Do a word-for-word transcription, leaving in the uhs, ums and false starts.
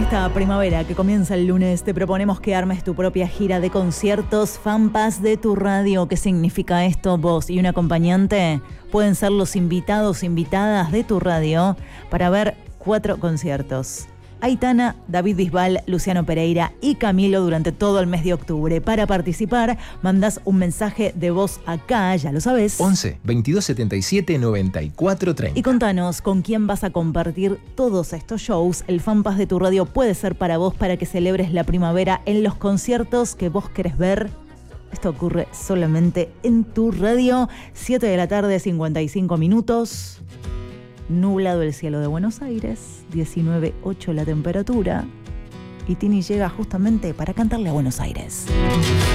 esta primavera que comienza el lunes te proponemos que armes tu propia gira de conciertos FanPass de tu radio. ¿Qué significa esto? Vos y un acompañante pueden ser los invitados, invitadas de tu radio para ver cuatro conciertos. Aitana, David Bisbal, Luciano Pereira y Camilo durante todo el mes de octubre. Para participar, mandás un mensaje de voz acá, ya lo sabes. once, veintidós setenta y siete, noventa y cuatro treinta. Y contanos con quién vas a compartir todos estos shows. El FanPass de tu radio puede ser para vos, para que celebres la primavera en los conciertos que vos querés ver. Esto ocurre solamente en tu radio. siete de la tarde, cincuenta y cinco minutos. Nublado el cielo de Buenos Aires, diecinueve punto ocho la temperatura. Y Tini llega justamente para cantarle a Buenos Aires.